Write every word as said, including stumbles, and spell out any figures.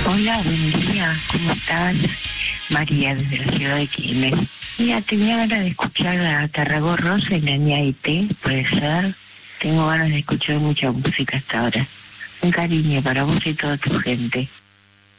Hola, buen día, ¿cómo estás? María, desde la ciudad de Quilmes. Mira, tenía ganas de escuchar a Tarragó Rosa y Nenia I T, puede ser. Tengo ganas de escuchar mucha música hasta ahora. Un cariño para vos y toda tu gente.